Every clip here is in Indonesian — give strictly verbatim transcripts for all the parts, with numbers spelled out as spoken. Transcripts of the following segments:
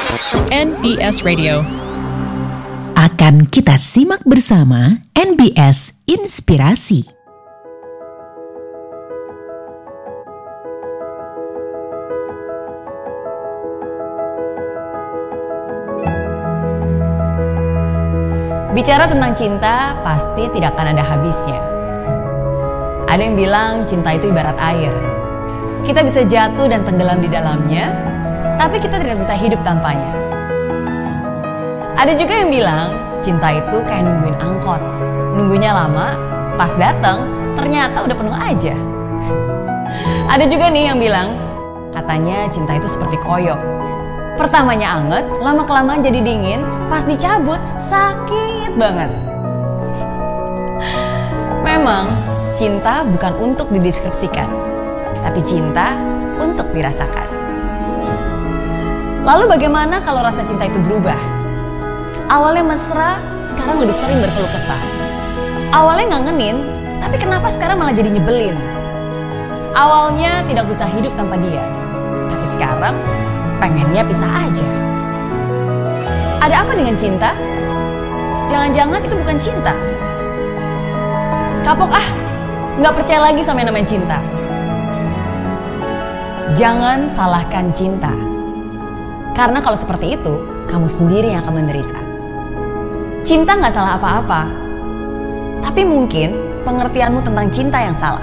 N B S Radio. Akan kita simak bersama N B S Inspirasi. Bicara tentang cinta pasti tidak akan ada habisnya. Ada yang bilang cinta itu ibarat air. Kita bisa jatuh dan tenggelam di dalamnya, tapi kita tidak bisa hidup tanpanya. Ada juga yang bilang cinta itu kayak nungguin angkot. Nunggunya lama, pas datang ternyata udah penuh aja. Ada juga nih yang bilang katanya cinta itu seperti koyo. Pertamanya anget, lama-kelamaan jadi dingin, pas dicabut sakit banget. Memang cinta bukan untuk dideskripsikan, tapi cinta untuk dirasakan. Lalu bagaimana kalau rasa cinta itu berubah? Awalnya mesra, sekarang lebih sering berkeluh kesah. Awalnya ngangenin, tapi kenapa sekarang malah jadi nyebelin? Awalnya tidak bisa hidup tanpa dia, tapi sekarang pengennya pisah aja. Ada apa dengan cinta? Jangan-jangan itu bukan cinta. Kapok ah, nggak percaya lagi sama yang namanya cinta. Jangan salahkan cinta. Karena kalau seperti itu, kamu sendiri yang akan menderita. Cinta nggak salah apa-apa. Tapi mungkin pengertianmu tentang cinta yang salah.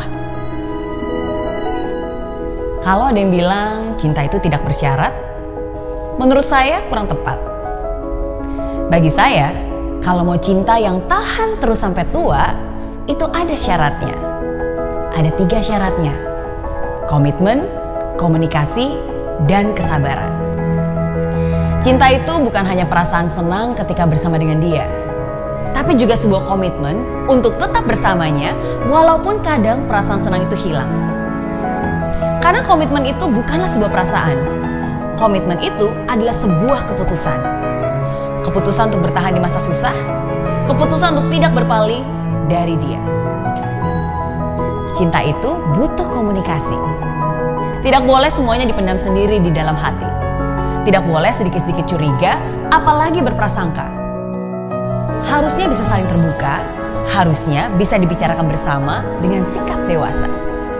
Kalau ada yang bilang cinta itu tidak bersyarat, menurut saya kurang tepat. Bagi saya, kalau mau cinta yang tahan terus sampai tua, itu ada syaratnya. Ada tiga syaratnya. Komitmen, komunikasi, dan kesabaran. Cinta itu bukan hanya perasaan senang ketika bersama dengan dia, tapi juga sebuah komitmen untuk tetap bersamanya walaupun kadang perasaan senang itu hilang. Karena komitmen itu bukanlah sebuah perasaan. Komitmen itu adalah sebuah keputusan. Keputusan untuk bertahan di masa susah, keputusan untuk tidak berpaling dari dia. Cinta itu butuh komunikasi. Tidak boleh semuanya dipendam sendiri di dalam hati. Tidak boleh sedikit-sedikit curiga, apalagi berprasangka. Harusnya bisa saling terbuka, harusnya bisa dibicarakan bersama dengan sikap dewasa.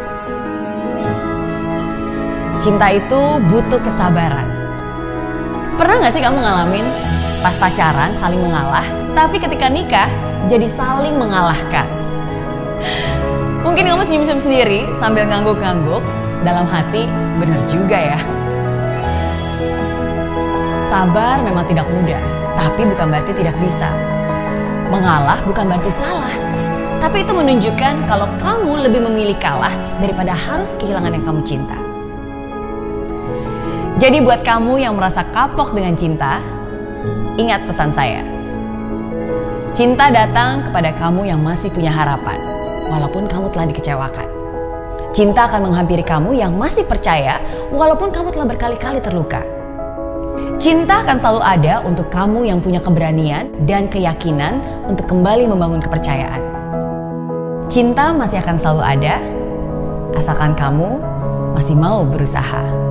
Cinta itu butuh kesabaran. Pernah gak sih kamu ngalamin pas pacaran saling mengalah, tapi ketika nikah jadi saling mengalahkan? Mungkin kamu senyum-senyum sendiri sambil ngangguk-ngangguk, dalam hati benar juga ya. Sabar memang tidak mudah, tapi bukan berarti tidak bisa. Mengalah bukan berarti salah, tapi itu menunjukkan kalau kamu lebih memilih kalah daripada harus kehilangan yang kamu cinta. Jadi buat kamu yang merasa kapok dengan cinta, ingat pesan saya. Cinta datang kepada kamu yang masih punya harapan, walaupun kamu telah dikecewakan. Cinta akan menghampiri kamu yang masih percaya, walaupun kamu telah berkali-kali terluka. Cinta akan selalu ada untuk kamu yang punya keberanian dan keyakinan untuk kembali membangun kepercayaan. Cinta masih akan selalu ada, asalkan kamu masih mau berusaha.